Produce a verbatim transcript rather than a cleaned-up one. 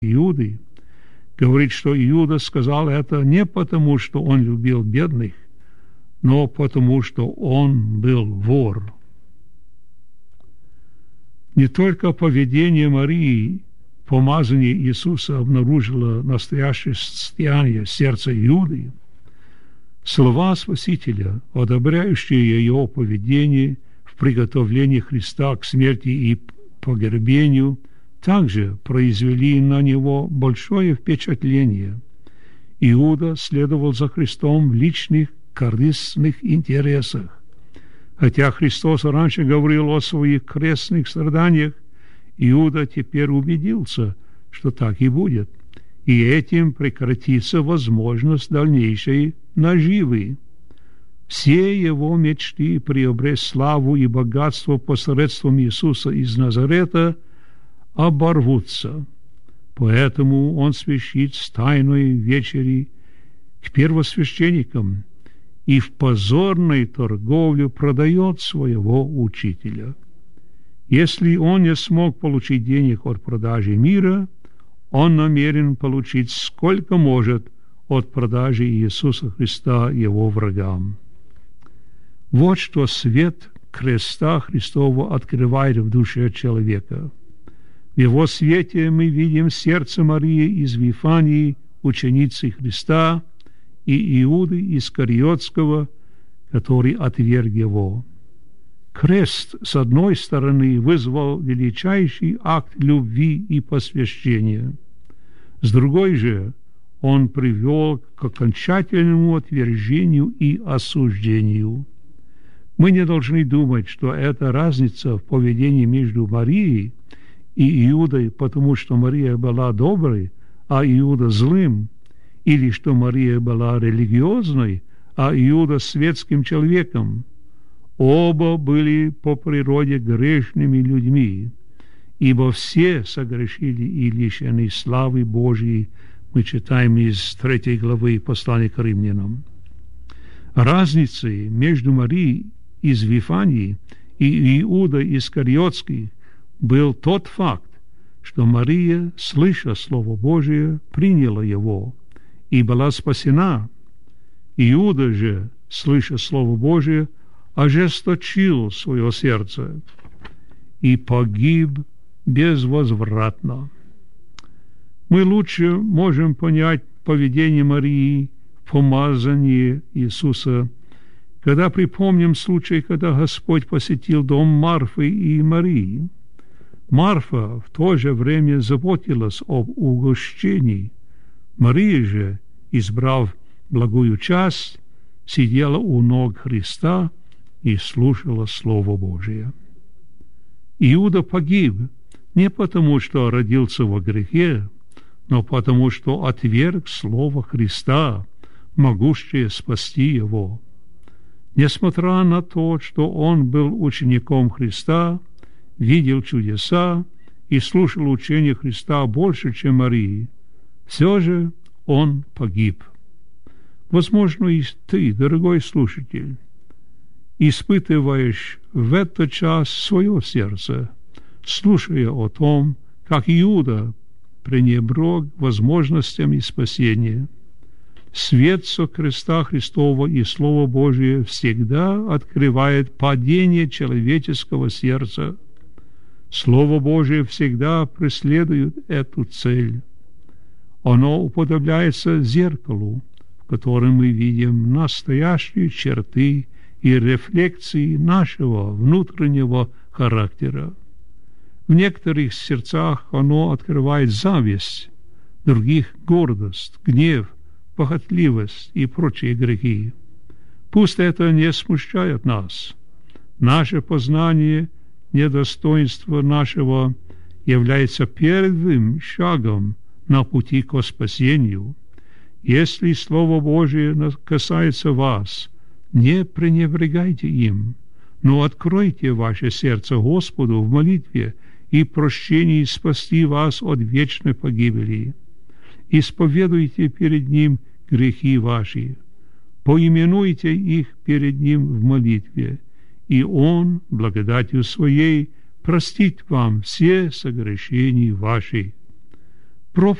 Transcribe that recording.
Иуды, говорит, что Иуда сказал это не потому, что он любил бедных, но потому, что он был вор. Не только поведение Марии, помазание Иисуса обнаружило настоящее состояние сердца Иуды. Слова Спасителя, одобряющие ее поведение в приготовлении Христа к смерти и погребению, также произвели на него большое впечатление. Иуда следовал за Христом в личных корыстных интересах. Хотя Христос раньше говорил о своих крестных страданиях, Иуда теперь убедился, что так и будет, и этим прекратится возможность дальнейшей наживы. Все его мечты приобрести славу и богатство посредством Иисуса из Назарета оборвутся. Поэтому он спешит с тайной вечери к первосвященникам и в позорной торговле продает своего учителя. Если он не смог получить денег от продажи мира, он намерен получить сколько может от продажи Иисуса Христа его врагам. Вот что свет креста Христова открывает в душе человека. В его свете мы видим сердце Марии из Вифании, ученицы Христа, и Иуды Искариотского, который отверг его. Крест, с одной стороны, вызвал величайший акт любви и посвящения. С другой же, он привел к окончательному отвержению и осуждению. Мы не должны думать, что это разница в поведении между Марией и Иудой, потому что Мария была доброй, а Иуда злым, или что Мария была религиозной, а Иуда светским человеком. Оба были по природе грешными людьми, ибо все согрешили и лишены славы Божьей, мы читаем из третьей главы послания к римлянам. Разницей между Марией из Вифании и Иудой Искариотский был тот факт, что Мария, слыша Слово Божие, приняла его и была спасена. Иуда же, слыша Слово Божие, ожесточил свое сердце и погиб безвозвратно. Мы лучше можем понять поведение Марии в помазании Иисуса, когда припомним случай, когда Господь посетил дом Марфы и Марии. Марфа в то же время заботилась об угощении. Мария же, избрав благую часть, сидела у ног Христа и слушала Слово Божие. Иуда погиб не потому, что родился во грехе, но потому, что отверг Слово Христа, могущее спасти его. Несмотря на то, что он был учеником Христа, видел чудеса и слушал учение Христа больше, чем Марии, все же он погиб. Возможно, и ты, дорогой слушатель, испытываешь в этот час свое сердце, слушая о том, как Иуда пренебрег возможностями спасения. Свет со креста Христова и Слово Божие всегда открывает падение человеческого сердца. Слово Божие всегда преследует эту цель. Оно уподобляется зеркалу, в котором мы видим настоящие черты и рефлекции нашего внутреннего характера. В некоторых сердцах оно открывает зависть, в других – гордость, гнев, похотливость и прочие грехи. Пусть это не смущает нас. Наше познание недостоинства нашего является первым шагом на пути к спасению. Если Слово Божие касается вас, не пренебрегайте им, но откройте ваше сердце Господу в молитве и прощении спасти вас от вечной погибели. Исповедуйте перед Ним грехи ваши, поименуйте их перед Ним в молитве, и Он, благодатью Своей, простит вам все согрешения ваши. Про